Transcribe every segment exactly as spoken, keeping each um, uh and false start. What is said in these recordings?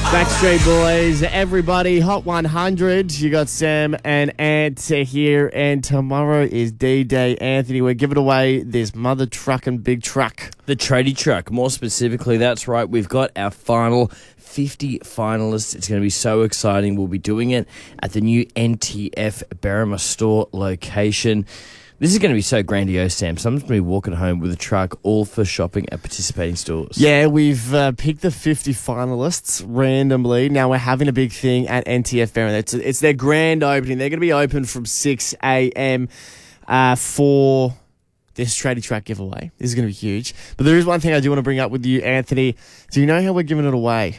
Backstreet Boys, everybody, Hot one hundred. You got Sam and Ant here, and tomorrow is D-Day. Anthony, we're giving away this mother trucking big truck. The tradie truck, more specifically, that's right. We've got our final fifty finalists. It's going to be so exciting. We'll be doing it at the new N T F Berrima store location. This is going to be so grandiose, Sam. Someone's going to be walking home with a truck, all for shopping at participating stores. Yeah, we've uh, picked the fifty finalists randomly. Now we're having a big thing at N T F Berrima. It's, it's their grand opening. They're going to be open from six a.m. Uh, for this tradie truck giveaway. This is going to be huge. But there is one thing I do want to bring up with you, Anthony. Do you know how we're giving it away?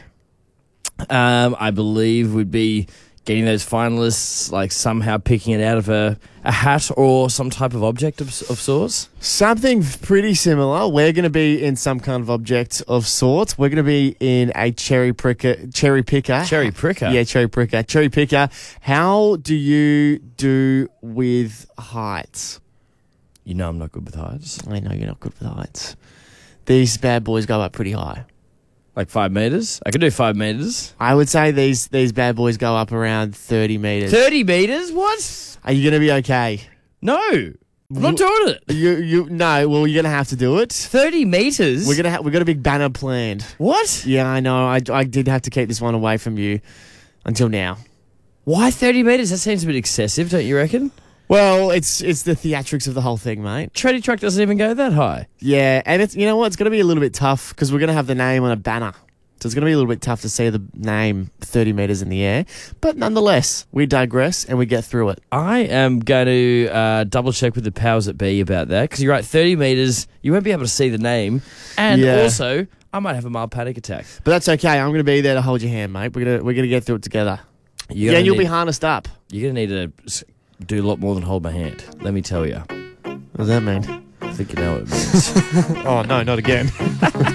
Um, I believe we'd be getting those finalists, like somehow picking it out of a, a hat or some type of object of, of sorts? Something pretty similar. We're going to be in some kind of object of sorts. We're going to be in a cherry pricker, cherry picker. Cherry pricker? Yeah, cherry pricker. Cherry picker. How do you do with heights? You know I'm not good with heights. I know you're not good with heights. These bad boys go up pretty high. Like five metres? I could do five metres. I would say these these bad boys go up around thirty metres. thirty metres? What? Are you going to be okay? No. I'm not doing it. You you no. Well, you're going to have to do it. thirty metres? We're gonna ha- we got a big banner planned. What? Yeah, I know. I, I did have to keep this one away from you until now. Why thirty metres? That seems a bit excessive, don't you reckon? Well, it's it's the theatrics of the whole thing, mate. Tradie truck doesn't even go that high. Yeah, and it's you know what? It's going to be a little bit tough because we're going to have the name on a banner. So it's going to be a little bit tough to see the name thirty metres in the air. But nonetheless, we digress and we get through it. I am going to uh, double check with the powers that be about that because you're right, thirty metres, you won't be able to see the name. And Yeah. also, I might have a mild panic attack. But that's okay. I'm going to be there to hold your hand, mate. We're going to we're going to get through it together. You're Yeah, and you'll need, be harnessed up. You're going to need to s- do a lot more than hold my hand. Let me tell you. What does that mean? I think you know what it means. Oh, no, not again.